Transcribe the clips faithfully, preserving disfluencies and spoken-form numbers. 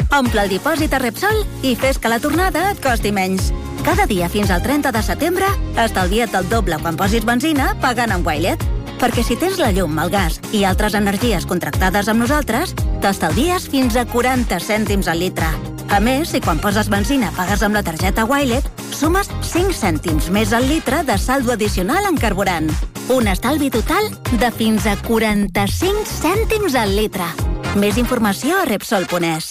Omple el dipòsit a Repsol i fes que la tornada et costi menys. Cada dia fins al trenta de setembre, estalvia't el doble quan posis benzina pagant amb Wilet. Perquè si tens la llum, el gas i altres energies contractades amb nosaltres, t'estalvies fins a quaranta cèntims al litre. A més, si quan poses benzina pagues amb la targeta Wilet, sumes cinc cèntims més al litre de saldo addicional en carburant. Un estalvi total de fins a quaranta-cinc cèntims al litre. Més informació a Repsol punt es.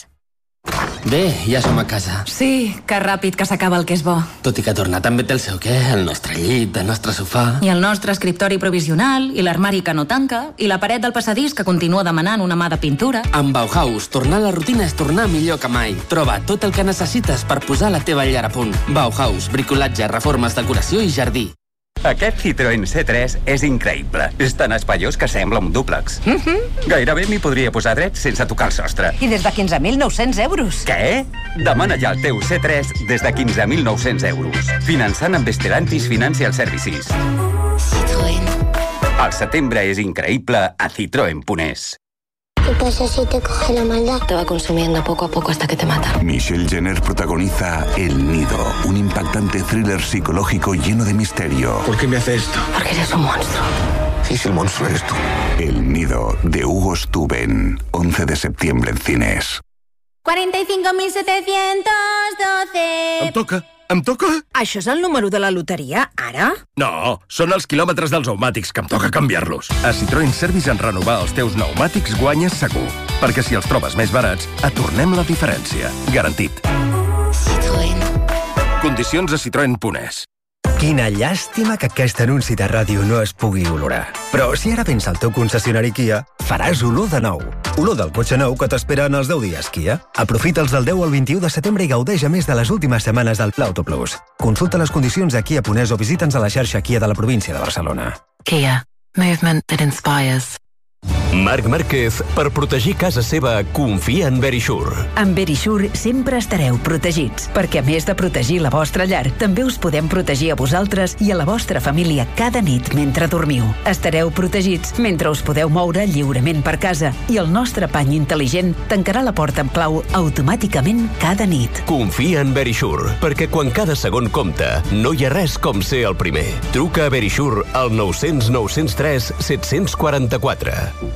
Bé, ja som a casa. Sí, que ràpid que s'acaba el que és bo. Tot i que tornar també té el seu què, el nostre llit, el nostre sofà... I el nostre escriptori provisional, i l'armari que no tanca, i la paret del passadís que continua demanant una mà de pintura. Amb Bauhaus, tornar a la rutina és tornar millor que mai. Troba tot el que necessites per posar la teva llar a punt. Bauhaus, bricolatge, reformes, decoració i jardí. Aquest Citroën C tres és increïble. És tan espaiós que sembla un dúplex. Mm-hmm. Gairebé m'hi podria posar dret sense tocar el sostre. I des de quinze mil nou-cents euros. Què? Demana ja el teu C tres des de quinze mil nou-cents euros. Finançant amb Stellantis Financial Services. Citroën. El setembre és increïble a Citroën punt es. ¿Qué pasa si te coge la maldad? Te va consumiendo poco a poco hasta que te mata. Michelle Jenner protagoniza El Nido, un impactante thriller psicológico lleno de misterio. ¿Por qué me hace esto? Porque eres un monstruo. ¿Y si el monstruo eres tú? El Nido, de Hugo Stuben, once de septiembre en cines. cuarenta y cinco mil setecientos doce. Em toca. Em toca? Això és el número de la loteria, ara? No, són els quilòmetres dels pneumàtics, que em toca canviar-los. A Citroën Service en renovar els teus pneumàtics guanyes segur. Perquè si els trobes més barats, et tornem la diferència. Garantit. Citroën. Condicions a citroen punt es. Quina llàstima que aquest anunci de ràdio no es pugui olorar. Però si ara vens al teu concessionari Kia, faràs olor de nou. Olor del cotxe nou que t'espera en els deu dies Kia. Aprofita'ls del deu al vint-i-u de setembre i gaudeix a més de les últimes setmanes del Auto Plus. Consulta les condicions a Kia punt es o visita'ns a la xarxa Kia de la província de Barcelona. Kia. Movement that inspires. Marc Márquez, per protegir casa seva, confia en Verisure. Amb Verisure sempre estareu protegits, perquè a més de protegir la vostra llar, també us podem protegir a vosaltres i a la vostra família cada nit mentre dormiu. Estareu protegits mentre us podeu moure lliurement per casa i el nostre pany intel·ligent tancarà la porta amb clau automàticament cada nit. Confia en Verisure, perquè quan cada segon compta, no hi ha res com ser el primer. Truca a Verisure al nou cents nou cents tres set cents quaranta-quatre.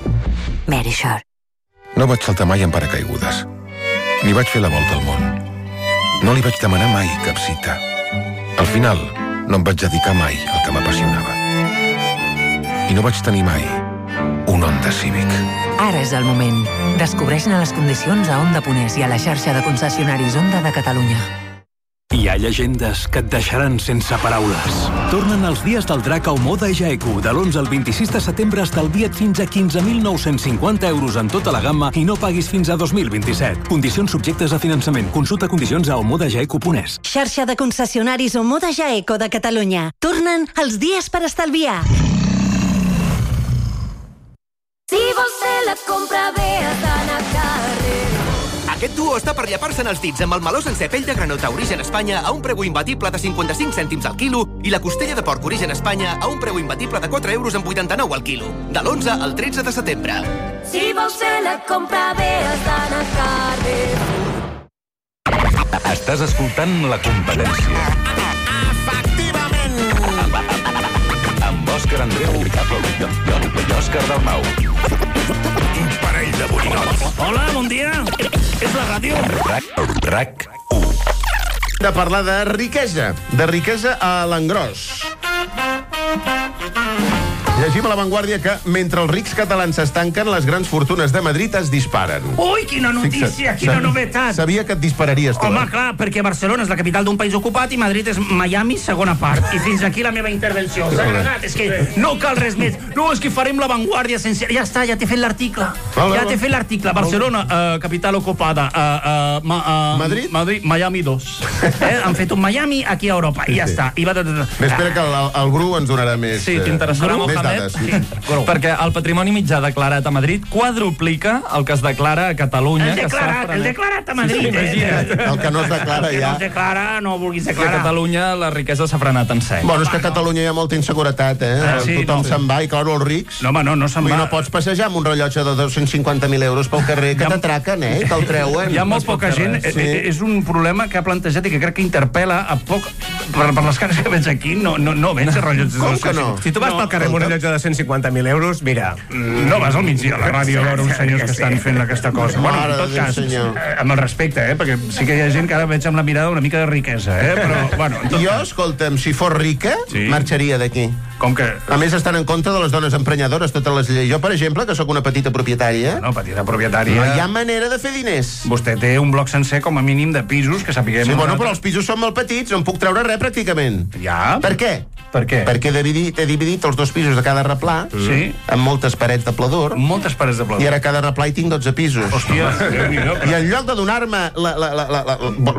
Verisure. No vaig saltar mai en paracaigudes. Ni vaig fer la volta al món. No li vaig demanar mai cap cita. Al final, no em vaig dedicar mai al que m'apassionava. I no vaig tenir mai un Honda Civic. Ara és el moment. Descobreix-ne les condicions a Honda punt es i a la xarxa de concessionaris Honda de Catalunya. Hi ha llegendes que et deixaran sense paraules. Tornen els dies del drac a Omoda Jaeku. De l'onze al vint-i-sis de setembre estalvia't fins a quinze mil nou-cents cinquanta euros en tota la gamma i no paguis fins a dos mil vint-i-set. Condicions subjectes a finançament. Consulta condicions a omoda jaeku punt es. Xarxa de concessionaris Omoda Jaeku de Catalunya. Tornen els dies per estalviar. Si vols fer la compra bé, has d'anar a carrer. Aquest duo està per llepar-se'n els dits amb el meló sencer pell de granota origen Espanya a un preu imbatible de cinquanta-cinc cèntims al quilo i la costella de porc origen Espanya a un preu imbatible de quatre euros amb vuitanta-nou al quilo. De l'onze al tretze de setembre. Si vols fer la compra bé, has d'anar a carrer. Estàs escoltant La Competència. Efectivament! Amb Òscar Andreu i Òscar Dalmau. Un parell de borinots. Hola, bon dia. És la ràdio. RAC, RAC u. De parlar de riquesa, de riquesa a l'engròs. Llegim a La Vanguardia que, mentre els rics catalans s'estanquen, les grans fortunes de Madrid es disparen. Ui, quina notícia, Fixa't, quina sabia, novetat. Sabia que et dispararies tu. Home, clar, perquè Barcelona és la capital d'un país ocupat i Madrid és Miami, segona part. I fins aquí la meva intervenció. S'ha agradat, és que no cal res més. No, és que farem La Vanguardia sense... Ja està, ja t'he fet l'article. Ja t'he fet l'article. Barcelona, uh, capital ocupada. Uh, uh, ma, uh, Madrid? Madrid, Miami dos. Eh? Han fet un Miami aquí a Europa. I ja està. I va... M'espera que el, el Gru ens donarà més... Sí, t'interessarà més Mohamed. vegades. Sí. Perquè el patrimoni mitjà declarat a Madrid quadruplica el que es declara a Catalunya. El declarat, que el declarat a Madrid. Sí, eh? El que no es declara ja. El que no es declara, no vulguis declarar. Que a Catalunya la riquesa s'ha frenat en sec. Bueno, és que a Catalunya hi ha molta inseguretat, eh? Ah, sí, Tothom no, se'n va, i clar, els rics... No, home, no, no se'n va. No pots passejar amb un rellotge de dos-cents cinquanta mil euros pel carrer, que t'atraquen, eh? Te'l treuen. Hi ha molt poca gent. Sí. És un problema que ha plantejat i que crec que interpel·la a poc... Per, per les cares que veig aquí, no, no, no veig rellotges de... Com que no? Si tu vas no, pel carrer amb un rellotge de cent cinquanta mil euros, mira... No vas al migdia a la ràdio a veure uns senyors que estan fent aquesta cosa. Bueno, en tot cas, amb el respecte, eh? Perquè sí que hi ha gent que ara veig amb la mirada una mica de riquesa, eh? Però, bueno... Jo, escolta'm, si fos rica, sí. marxaria d'aquí. Com que... A més, estan en contra de les dones emprenyadores, totes les lleis. Jo, per exemple, que sóc una petita propietària... No, petita propietària... No hi ha manera de fer diners. Vostè té un bloc sencer, com a mínim, de pisos, que sapiguem... Sí, bueno, però els pisos són molt petits, no em puc treure res, pràcticament. Ja? Per què? Per què? Perquè he dividit, he dividit els dos pisos de cada replà, sí. amb moltes parets de pladur. Moltes parets de pladur. I ara a cada replà hi tinc dotze pisos. Hòstia, Déu-n'hi-do. I en lloc de donar-me la, la, la, la, la,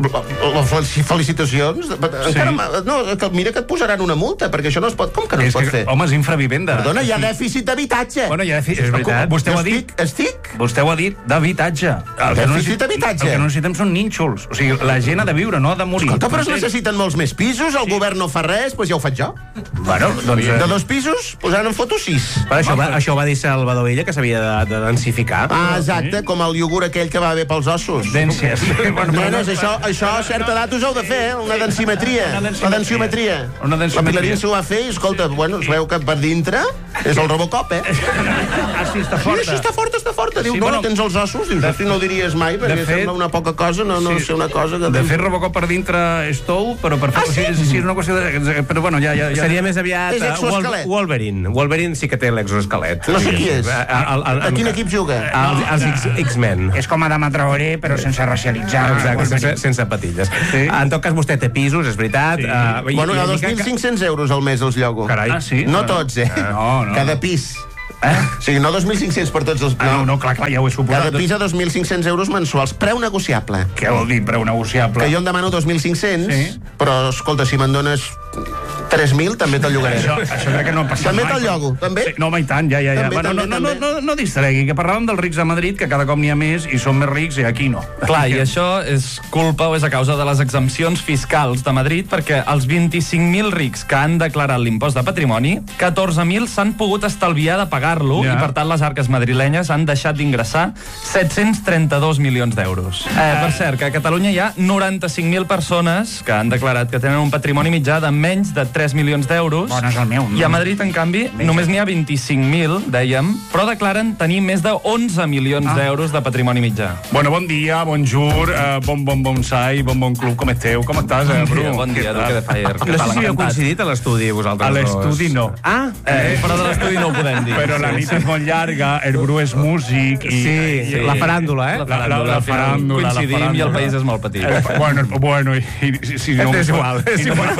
la, la felicitacions, sí. encara, no, que mira que et posaran una multa, perquè això no es pot... Com que no es pot fer? Home, és infravivenda. Perdona, hi ha dèficit d'habitatge. Bueno, hi ha dèficit, és veritat. Vostè ho ha dit. Estic? Vostè ho ha dit, d'habitatge. Dèficit d'habitatge. El que no necessitem són nínxols. O sigui, la gent ha de viure, no ha de morir. Escolta, però es necessiten molts més pisos, el govern no fa res, doncs ja ho faig jo. Bueno, doncs... De dos pisos, posant en foto sis. Per això, va, això ho va dir Salvador Illa, que s'havia de, de densificar. Ah, exacte, com el iogurt aquell que va bé pels ossos. Dències. Nenes, això, això a certa edat us heu de fer, una densimetria. La densiometria. Una densiometria. La Pilarín s'ho va fer i, escolta, bueno, es veu que per dintre és el Robocop, eh? Ah, sí, està forta. Sí, això està forta, està forta. Diu, no, no tens els ossos? Dius, si no ho diries mai, perquè sembla una poca cosa, no, no sé una cosa que... De fet, Robocop per dintre és tou, però per fer... Sí, sí, és una qüestió de... Però bueno, ja... Seria més aviat... És exoesquelet. Wolverine. Wolverine sí que té l'exoesquelet. No sé qui és. A quin equip juga? Els X-Men. És com Adama Traoré, però sense racialitzar. Exacte, sense patilles. En tot cas, vostè té pisos, és veritat. Bueno, a dos mil cinc-cents euros al mes els llogo. Carai. No tots, eh? Cada pis. Eh? O sigui, no dos mil cinc-cents per tots els... No, ah, no, no, clar, clar, ja ho he suposat. Cada pis a dos mil cinc-cents euros mensuals. Preu negociable. Què vol dir preu negociable? Que jo en demano dos mil cinc-cents, sí. Però, escolta, si me'n dones tres mil, també te'l llogaré. Això, això crec que no ha passat també mai. També te'l llogo, també? Sí, no, home, i tant, ja, ja, ja. També, bueno, també, no, no, també. no, no, no distregui, que parlàvem dels rics a Madrid, que cada cop n'hi ha més i són més rics i aquí no. Clar, i això és culpa o és a causa de les exempcions fiscals de Madrid, perquè els vint-i-cinc mil rics que han declarat l'impost de patrimoni, catorze mil s'han pogut estalviar de pagar-lo, ja. I per tant les arques madrilenyes han deixat d'ingressar set-cents trenta-dos milions d'euros. Eh, per cert, que a Catalunya hi ha noranta-cinc mil persones que han declarat que tenen un patrimoni mitjà de menys de tres milions d'euros. Bon, és el meu, no? I a Madrid, en canvi, només n'hi ha vint-i-cinc mil, dèiem, però declaren tenir més de onze milions ah. d'euros de patrimoni mitjà. Bueno, bon dia, bonjour, uh, bon bon bonsai, bon bon club, com esteu? Com estàs, eh, Bru? Bon dia, Duque de Fire. No sé si heu coincidit a l'estudi, vosaltres dos. A l'estudi no. Ah, eh, fora de l'estudi no ho podem dir. Però la nit és molt llarga, el Bru és músic i... Sí, sí. La faràndula, eh? La faràndula, la faràndula. Coincidim i el país és molt petit. Eh, bueno, bueno, i... i si no, és igual, és igual.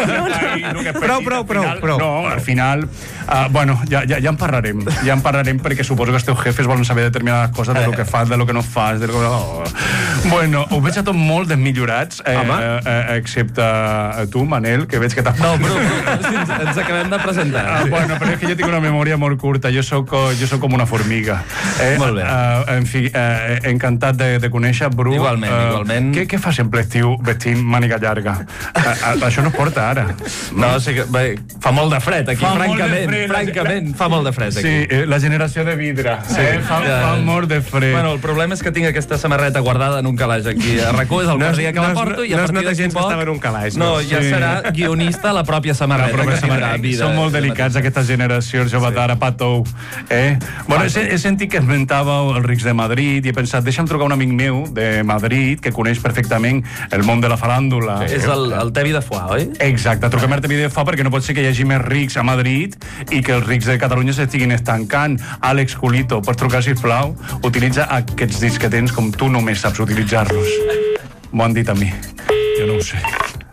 Prou, prou, prou. No, al final, uh, bueno, ja, ja, ja en parlarem, ja en parlarem perquè suposo que els teus jefes volen saber determinades coses de lo que fas, de lo que no fas, de lo que... Oh. Bueno, ho veig a tot molt desmillorats, eh, eh, excepte tu, Manel, que veig que t'has... No, però ens, ens acabem de presentar. Uh, bueno, però és que jo tinc una memòria molt curta, jo soc, jo soc com una formiga. Eh, molt bé. Uh, en fi, uh, encantat de, de conèixer, Bru. Igualment, uh, igualment. Què, què fas sempre estiu vestint màniga llarga? Uh, uh, això no es porta ara. No, sí que... Bé, fa molt de fred aquí, fa francament, fred, francament, la... fa molt de fred aquí. Sí, la generació de vidre, sí. eh? fa, ja. fa molt de fred. Bueno, el problema és que tinc aquesta samarreta guardada en un calaix aquí a RAC u, és el no, dia que no, la porto, i a no partir d'aquí gens poc... No es nota gens que estava en un calaix. No, no ja sí. Serà guionista la pròpia samarreta. La pròpia samarreta. Vida, Són molt delicats aquestes generacions, jove d'ara, sí. Patou. Eh? Bueno, he, he sentit que esmentàveu els rics de Madrid i he pensat, deixa'm trucar un amic meu de Madrid que coneix perfectament el món de la faràndula. Sí. És el, el Tevi de Foix, oi? Exacte, truquem el Tevi de Foix perquè no pot ser que hi hagi més rics a Madrid i que els rics de Catalunya s'estiguin estancant. Àlex Culito, pots trucar, sisplau? Utilitza aquests dits que tens com tu només saps utilitzar-los. M'ho han dit a mi. Jo no ho sé.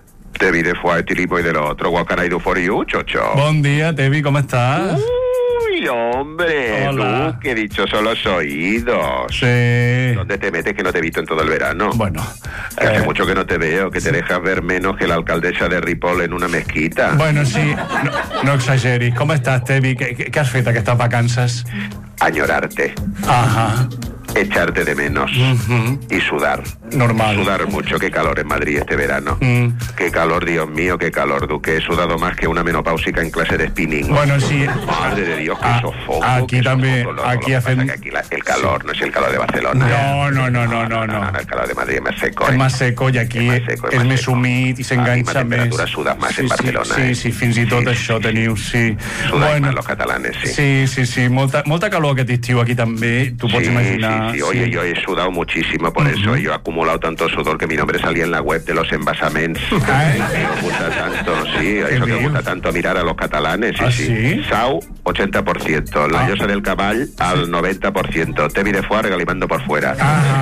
Tevi de Foix, Tilipo y del otro. What can I do for you, chocho? Bon dia, Tevi, com estàs? Uy, Uy, hombre, Hola. tú, que dichosos los oídos. Sí. ¿Dónde te metes que no te he visto en todo el verano? Bueno. Que hace mucho que no te veo, que te dejas ver menos que la alcaldesa de Ripoll en una mezquita. Bueno, sí, no, no exageris. Com estàs, Tevi? Què, què has fet aquestes vacances? Añorarte. Ajá. Echarte de menos. Uh-huh. Y sudar. Normal. Sudar mucho. Qué calor en Madrid este verano. Mm. Qué calor, Dios mío, qué calor, Duque. He sudado más que una menopáusica en clase de spinning. Bueno, sí. Madre de Dios, qué Ah, sofoco. aquí qué també, sofoco. No, aquí no, hacen... que aquí la- el calor no es el calor de Barcelona. No, no, no, no, no, no. El calor de Madrid es más seco. És eh. més seco i aquí és, seco, és és més més humit i s'enganxa A més. temperatura sudas más sí, en Barcelona. Sí, eh. sí, sí, fins i tot això teniu, sí. Sudáis más los catalanes, sí. Sí, sí, sí, molta, molta calor aquest estiu aquí també, tu pots Sí, imaginar. sí, sí. Oye, yo he sudado muchísimo por eso. Yo he acumulado tanto sudor que mi nombre salía en la web de los envasaments. Me gusta tanto, sí, eso que gusta tanto mirar a los catalanes. Sí, ¿Ah, sí. sí? Sau, ochenta por ciento. La llosa del caball, al noventa por ciento. Tevi de foie regalimando por fuera.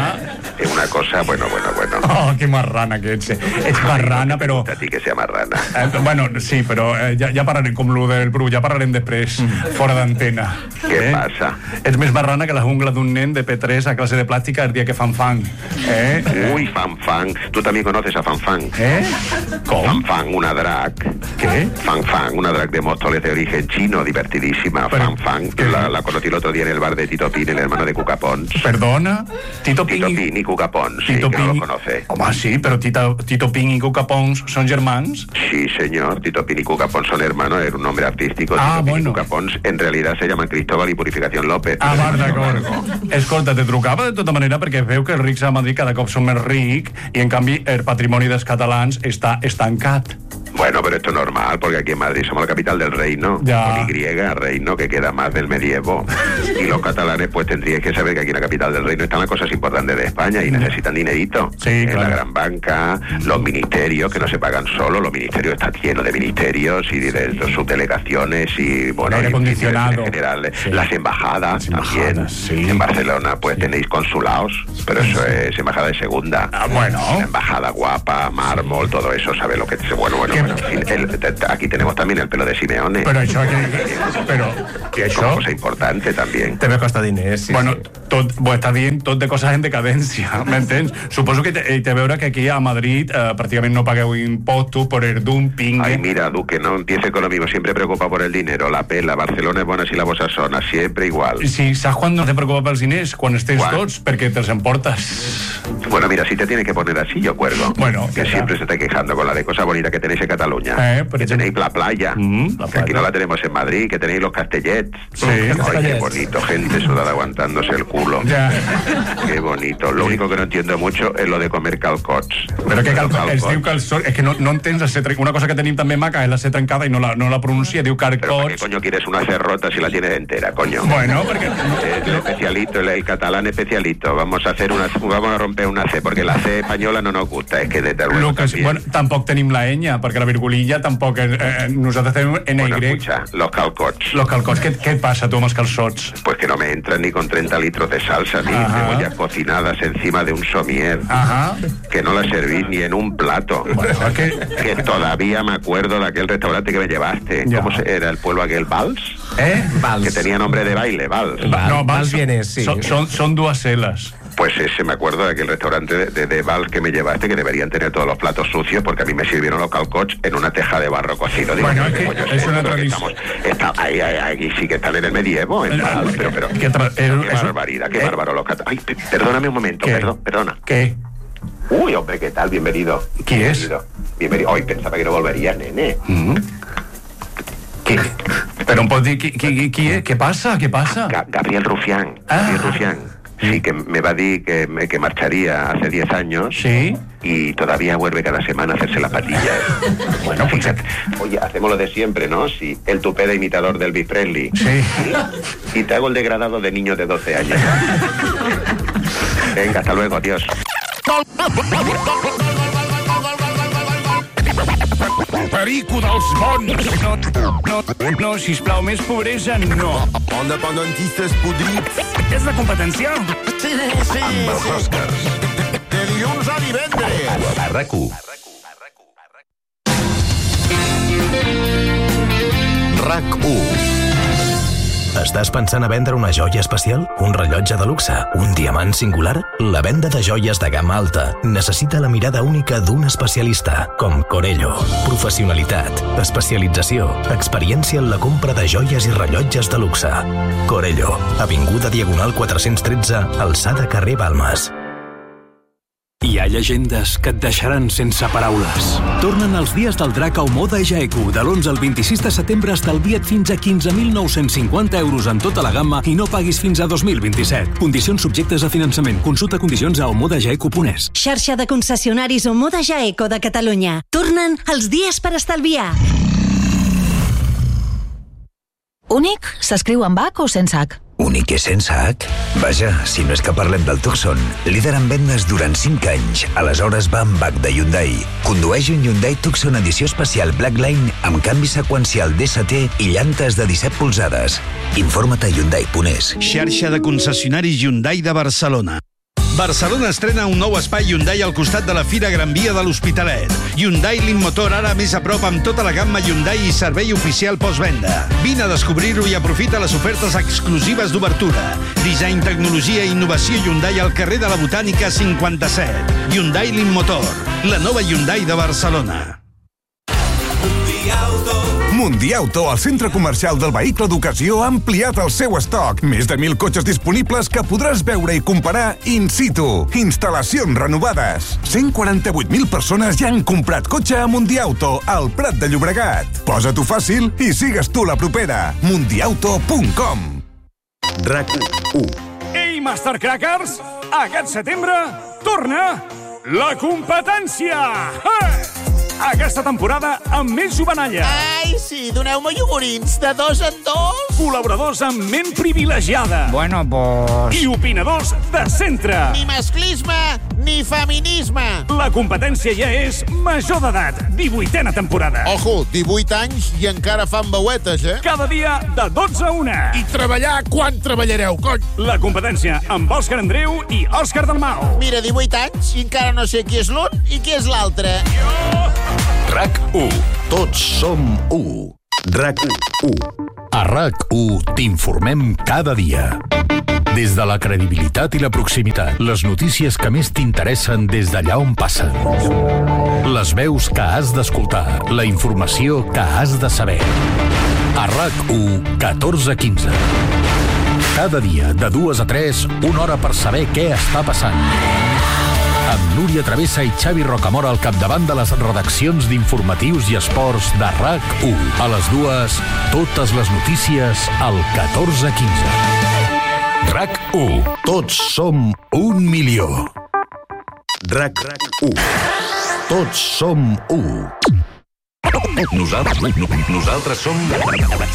Es una cosa, bueno, bueno, bueno. Oh, que marrana que ets. Ets marrana, però... A ti que sea marrana. Eh, bueno, sí, però eh, ja, ja parlarem com lo del Bru, ja parlarem després, fora d'antena. Què passa? Ets més marrana que la jungla d'un nen de P tres a clase de plàstica el dia que fan fang. Eh? Uy, Fanfang. Tú también conoces a Fanfang. ¿Eh? ¿Cómo? Fanfang, una drag. ¿Qué? Fanfang, una drag de Móstoles de origen chino, divertidísima. Fanfang, que la, la conocí el otro día en el bar de Tito Pin, el hermano de Cuca Pons. Perdona? Tito Pin, Tito Pin y Cuca Pons, sí, Tito que no Pin- los conoce. Home, sí, però Tito, Tito Pin i Cuca Pons són germans? Sí, señor, Tito Pin y Cuca Pons son hermanos, era un nombre artístico. Ah, Tito Pin bueno. y Cuca Pons en realidad se llaman Cristóbal y Purificación López. Ah, va, d'acord. Escolta, te trucava de tota manera perquè veu que els rics a Madrid cada cop són més rics i en canvi el patrimoni dels catalans està estancat. Bueno, pero esto es normal, porque aquí en Madrid somos la capital del reino, Ya. con Y, reino que queda más del medievo. Y los catalanes pues tendríais que saber que aquí en la capital del reino están las cosas importantes de España y necesitan dinerito. Sí, En claro. la gran banca, los ministerios, que no se pagan solo, los ministerios están llenos de ministerios y de, de subdelegaciones y, bueno, Aire y- y acondicionado. en general, las embajadas también. En Barcelona pues tenéis consulados, pero eso es embajada de segunda. Ah, bueno. La embajada guapa, mármol, todo eso, ¿sabes lo que es? Bueno, bueno, bueno, en fin, el- te- te- aquí tenemos también el pelo de Simeone. Però això, que, però, que Es això... una cosa importante también. També costa diners, sí, bueno, tot, bo, està dient tot de coses en decadència, m'entens? Suposo que té, té a veure que aquí a Madrid eh, pràcticament no pagueu impostos por el dumping. Ay, mira, Duque, no empiece con lo mismo, siempre preocupa por el dinero, la pela, Barcelona es buena si la bossa sona, siempre igual. Sí, saps quan no te preocupa pels diners? Quan estàs Quan? tots, perquè te'ls emportes. Bueno, mira, si te tiene que poner así, yo cuelgo. Bueno, que ya siempre se está quejando con la de cosa bonita que tenéis en Cataluña. Eh, por que ejemplo. tenéis la playa, la que aquí no la tenemos en Madrid, que tenéis los castellets. Sí, Ay, qué castellets. bonito, gente sudada aguantándose el culo. Ja. Qué bonito. Lo único que no entiendo mucho es lo de comer calcots. Però que cal, Calcots. es diu calçot, és que no, no entens la C trencada. Una cosa que tenim també maca és la C trencada i no la, no la pronuncia, diu ¿Pero para qué carcots. coño quieres una cerrota si la tienes entera, coño? Bueno, perquè... Es el especialito, el, el catalán especialito. Vamos a hacer una, vamos a romper una C, porque la C española no nos gusta, es que desde luego Lucas, también. bueno, tampoc tenim la enya, perquè la virgulilla tampoc... Eh, eh, nosaltres tenim N Y. Bueno, escucha, los calcots. Los calcots, què, què et passa tu amb els calçots? Pues que no me entran ni con treinta litros de salsa, ni Ajá. cebollas cocinadas encima de un somier. Ajá. Que no las servís ni en un plato. Bueno, que... Que todavía me acuerdo de aquel restaurante que me llevaste. Ya. ¿Cómo se- era el pueblo aquel? ¿Vals? Eh? Que tenía nombre de baile, Vals. No, Vals son, son, son dues celes. Pues ese me acuerdo de aquel restaurante de, de, de Vals que me llevaste, que deberían tener todos los platos sucios, porque a mí me sirvieron los calcots en una teja de barro cocido. Digo, Bueno, ¿qué es que coño es esto? una Pero que tradición. estamos- está- ahí, ahí, ahí sí que están en el medievo, en Vals, pero, pero Que tra- qué eh, eso- barbaridad, qué eh. bárbaro los cat- Ay, pe- perdóname un momento, ¿Qué? perdón, perdona. Què? Uy, hombre, ¿qué tal? Bienvenido. ¿Quién es? Bienvenido. Bienvenido. Hoy pensaba que no volvería, nene. Qui? Però em pot dir qui, qui, qui és? Què passa? Què passa? Ga- Gabriel Rufián. Gabriel Rufián. Sí, que me va a decir que, me- que marcharía hace diez años. Sí. Y todavía vuelve cada semana a hacerse las patillas. Bueno, pues... Oye, hacemos lo de siempre, ¿no? Sí, el tupé de imitador del Elvis Presley. Sí. Y te hago el degradado de niño de doce años. Venga, hasta luego, adiós. Perico dels bons! No, no, no, sisplau, més pobresa, no. Independentistes podrits. És la competència? Sí, sí. Amb els Oscars. De dilluns a divendres. A RAC u. RAC u. Estàs pensant a vendre una joia especial? Un rellotge de luxe? Un diamant singular? La venda de joies de gamma alta necessita la mirada única d'un especialista, com Corello. Professionalitat, especialització, experiència en la compra de joies i rellotges de luxe. Corello, avinguda Diagonal quatre-cents tretze, alçada carrer Balmes. Hi ha llegendes que et deixaran sense paraules. Tornen els dies del drac a Omoda Jaeku. De l'onze al vint-i-sis de setembre estalvia't fins a quinze mil nou-cents cinquanta euros en tota la gamma i no paguis fins a dos mil vint-i-set. Condicions subjectes a finançament. Consulta condicions a omoda jaeku punt es. Xarxa de concessionaris Omoda Jaeco de Catalunya. Tornen els dies per estalviar. Únic s'escriu amb H o sense H? Únic és sense H? Vaja, si no és que parlem del Tucson, líder en vendes durant cinc anys. Aleshores va amb H de Hyundai. Condueix un Hyundai Tucson edició especial Blackline amb canvi seqüencial D S T i llantes de disset polzades. Informa't a hyundai punt es. Xarxa de concessionaris Hyundai de Barcelona. Barcelona estrena un nou espai Hyundai al costat de la Fira Gran Via de l'Hospitalet. Hyundai Limmotor ara més a prop amb tota la gamma Hyundai i servei oficial postvenda. Vine a descobrir-ho i aprofita les ofertes exclusives d'obertura. Disseny, tecnologia i innovació Hyundai al carrer de la Botànica cinquanta-set. Hyundai Limmotor, la nova Hyundai de Barcelona. Mundiauto, el centre comercial del vehicle d'ocasió, ha ampliat el seu estoc. Més de mil cotxes disponibles que podràs veure i comparar in situ. Instal·lacions renovades. cent quaranta-vuit mil persones ja han comprat cotxe a Mundiauto, al Prat de Llobregat. Posa-t'ho fàcil i sigues tu la propera. mundiauto punt com. RAC u. Ei, Master Crackers! Aquest setembre torna la competència! Eh! Aquesta temporada amb més jovenalla. Ai, sí, doneu-me iogurins de dos en dos. Col·laboradors amb ment privilegiada. Bueno, pues... I opinadors de centre. Ni masclisme, ni feminisme. La competència ja és major d'edat. divuitena temporada. Ojo, divuit anys i encara fan veuetes, eh? Cada dia de dotze a una. I treballar, quan treballareu, cony? La competència amb Òscar Andreu i Òscar Dalmau. Mira, divuit anys i encara no sé qui és l'un i qui és l'altre. Jo... RAC u. Tots som u. RAC u. A RAC u t'informem cada dia. Des de la credibilitat i la proximitat, les notícies que més t'interessen des d'allà on passen. Les veus que has d'escoltar, la informació que has de saber. A RAC u, catorze quinze. Cada dia, de dues a tres, una hora per saber què està passant. Amb Núria Travessa i Xavi Rocamora al capdavant de les redaccions d'informatius i esports de RAC u. A les dues, totes les notícies al catorze quinze. RAC u. Tots som un milió. RAC u. Tots som u. Nosaltres, nosaltres som...